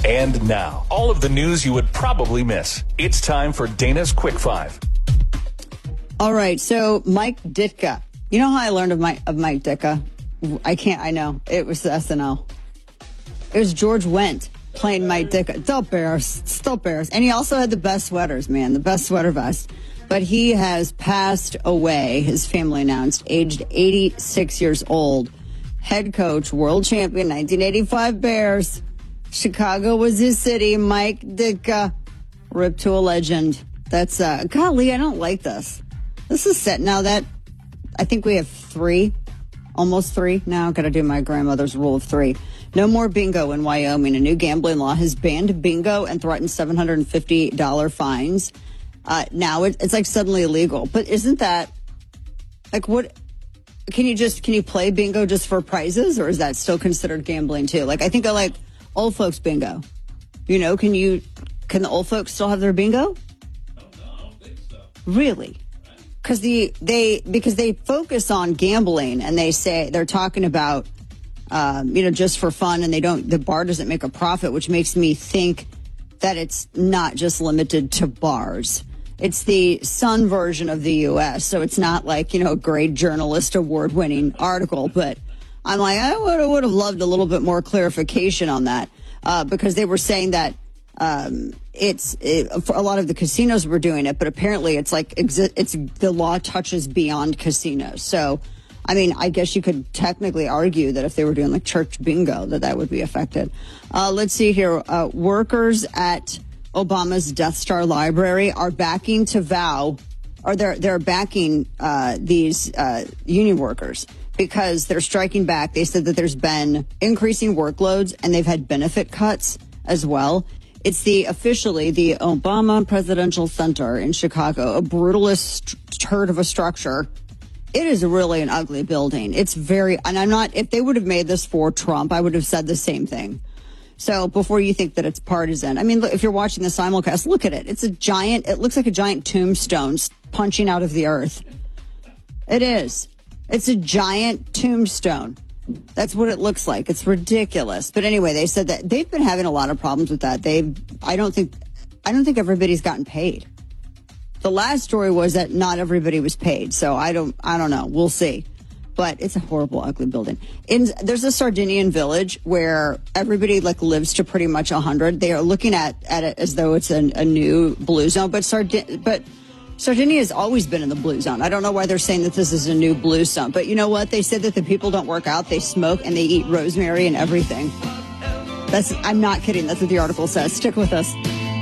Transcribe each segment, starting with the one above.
And now, all of the news you would probably miss. It's time for Dana's Quick Five. All right, so Mike Ditka. You know how I learned of Mike Ditka? I know. It was the SNL. It was George Wendt playing Mike Ditka. Still Bears. And he also had the best sweaters, man, the best sweater vest. But he has passed away, his family announced, aged 86 years old. Head coach, world champion, 1985 Bears. Chicago was his city. Mike Ditka, ripped to a legend. That's, golly, I don't like this. This is set now that I think we have almost three. Now I've got to do my grandmother's rule of three. No more bingo in Wyoming. A new gambling law has banned bingo and threatened $750 fines. Now it's like suddenly illegal. But isn't that like what? Can you play bingo just for prizes, or is that still considered gambling too? Like I think I like old folks bingo. You know, can the old folks still have their bingo? No, I don't think so. Really? Because they focus on gambling and they say they're talking about just for fun, and the bar doesn't make a profit, which makes me think that it's not just limited to bars. It's the Sun version of the U.S., so it's not like, a great journalist award-winning article. But I'm like, I would have loved a little bit more clarification on that because they were saying that for a lot of the casinos were doing it, but apparently it's like the law touches beyond casinos. So, I mean, I guess you could technically argue that if they were doing like church bingo, that would be affected. Let's see here. Workers at Obama's Death Star Library are backing they're backing these union workers because they're striking back. They said that there's been increasing workloads and they've had benefit cuts as well. It's officially the Obama Presidential Center in Chicago, a brutalist turd of a structure. It is really an ugly building. It's if they would have made this for Trump, I would have said the same thing. So before you think that it's partisan, I mean, look, if you're watching the simulcast, look at it. It looks like a giant tombstone punching out of the earth. It is. It's a giant tombstone. That's what it looks like. It's ridiculous. But anyway, they said that they've been having a lot of problems with that. I don't think everybody's gotten paid. The last story was that not everybody was paid. So I don't know. We'll see. But it's a horrible, ugly building. There's a Sardinian village where everybody lives to pretty much 100. They are looking at it as though it's a new blue zone. But Sardinia has always been in the blue zone. I don't know why they're saying that this is a new blue zone. But you know what? They said that the people don't work out. They smoke and they eat rosemary and everything. I'm not kidding. That's what the article says. Stick with us.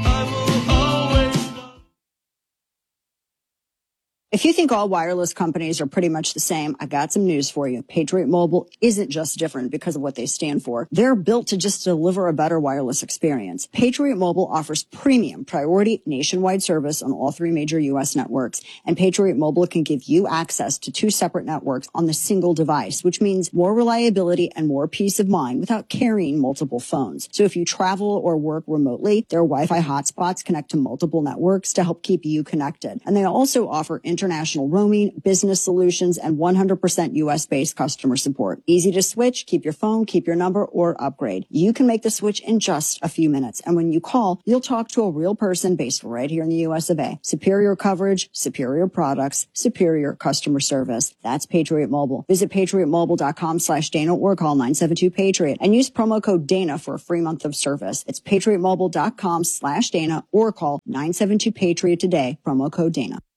If you think all wireless companies are pretty much the same, I got some news for you. Patriot Mobile isn't just different because of what they stand for. They're built to just deliver a better wireless experience. Patriot Mobile offers premium priority nationwide service on all three major U.S. networks. And Patriot Mobile can give you access to two separate networks on the single device, which means more reliability and more peace of mind without carrying multiple phones. So if you travel or work remotely, their Wi-Fi hotspots connect to multiple networks to help keep you connected. And they also offer international roaming, business solutions, and 100% U.S.-based customer support. Easy to switch, keep your phone, keep your number, or upgrade. You can make the switch in just a few minutes. And when you call, you'll talk to a real person based right here in the U.S. of A. Superior coverage, superior products, superior customer service. That's Patriot Mobile. Visit patriotmobile.com/Dana or call 972-PATRIOT and use promo code Dana for a free month of service. It's patriotmobile.com/Dana or call 972-PATRIOT today, promo code Dana.